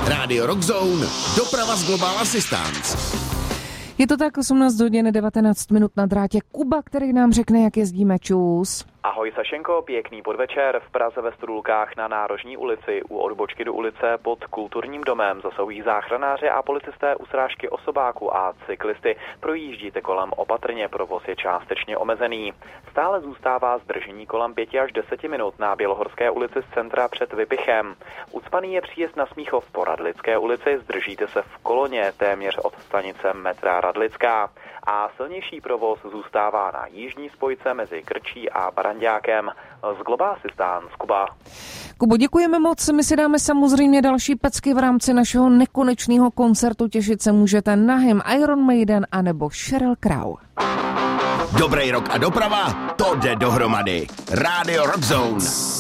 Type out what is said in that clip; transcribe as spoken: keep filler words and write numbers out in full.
Rádio Rockzone, doprava z Global Assistance. Je to tak, osmnáct hodin devatenáct minut na drátě Kuba, který nám řekne, jak jezdíme. Čus. Ahoj Sašenko, pěkný podvečer. V Praze ve Strůlkách na Nárožní ulici u odbočky do ulice pod Kulturním domem zasahují záchranáři a policisté u srážky osobáků a cyklisty. Projíždíte kolem opatrně, provoz je částečně omezený. Stále zůstává zdržení kolem pěti až deseti minut na Bělohorské ulici z centra před Vypichem. Ucpaný je příjezd na Smíchov po Radlické ulici, zdržíte se v koloně téměř od stanice metra Radlická. A silnější provoz zůstává na jižní spojce mezi Krčí a Baranďákem. Z Global Assistance, Kuba. Kubo, děkujeme moc. My si dáme samozřejmě další pecky v rámci našeho nekonečného koncertu. Těšit se můžete na hym Iron Maiden anebo Sheryl Crow. Dobrý rok a doprava, to jde dohromady. Rádio Rockzone.